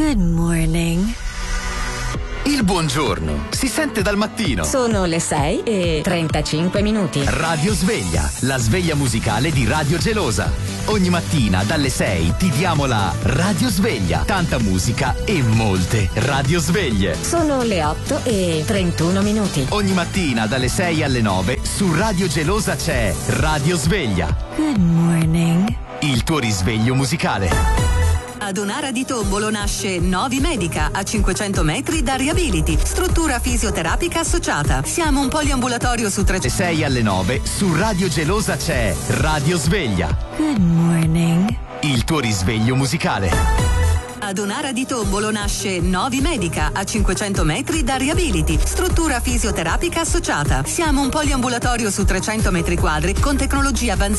Good morning. Il buongiorno si sente dal mattino. Sono le 6:35. Radio Sveglia, la sveglia musicale di Radio Gelosa. Ogni mattina dalle 6 ti diamo la Radio Sveglia. Tanta musica e molte radio sveglie. Sono le 8:31. Ogni mattina dalle 6 alle 9 su Radio Gelosa c'è Radio Sveglia. Good morning. Il tuo risveglio musicale. Ad Onara di Tombolo nasce Novi Medica a 500 metri da Reability, struttura fisioterapica associata. Siamo un poliambulatorio su 6 alle 9 su Radio Gelosa c'è Radio Sveglia. Good morning. Il tuo risveglio musicale. Ad Onara di Tombolo nasce Novi Medica a 500 metri da Reability, struttura fisioterapica associata. Siamo un poliambulatorio su 300 metri quadri con tecnologia avanzata